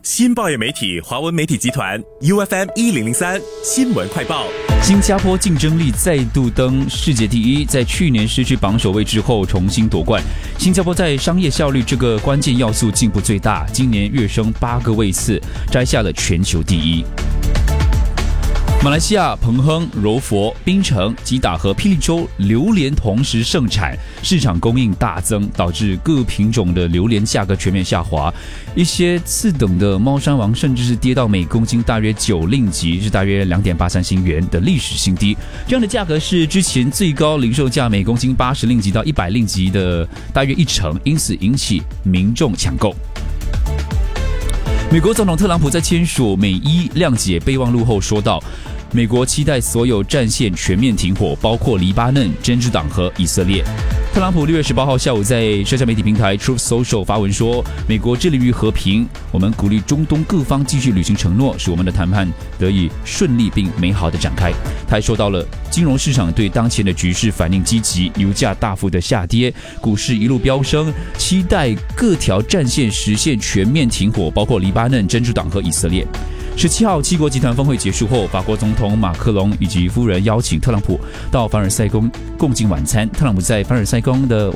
新报业媒体华文媒体集团 UFM 1003新闻快报。 新加坡竞争力再度登世界第一，在去年失去榜首位之后重新夺冠。新加坡在商业效率这个关键要素进步最大，今年跃升8个位次，摘下了全球第一。马来西亚彭亨、柔佛、槟城、吉打和霹雳州榴莲同时盛产，市场供应大增，导致各品种的榴莲价格全面下滑。一些次等的猫山王甚至是跌到每公斤大约9令吉，是大约2.83新元的历史新低。这样的价格是之前最高零售价每公斤80令吉到100令吉的大约1成，因此引起民众抢购。美国总统特朗普在签署美伊谅解备忘录后说道，美国期待所有战线全面停火，包括黎巴嫩、真主党和以色列。特朗普6月18号下午在社交媒体平台 Truth Social 发文说，美国致力于和平，我们鼓励中东各方继续履行承诺，使我们的谈判得以顺利并美好的展开。他还说到了金融市场对当前的局势反应积极，油价大幅的下跌，股市一路飙升，期待各条战线实现全面停火，包括黎巴嫩、真主党和以色列。17号七国集团峰会结束后，法国总统马克龙以及夫人邀请特朗普到凡尔赛宫共进晚餐。特朗普在凡尔赛宫的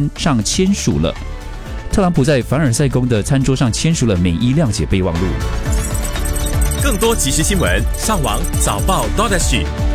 餐桌上签署了美伊谅解备忘录。 更多即时新闻，上网早报 .SG。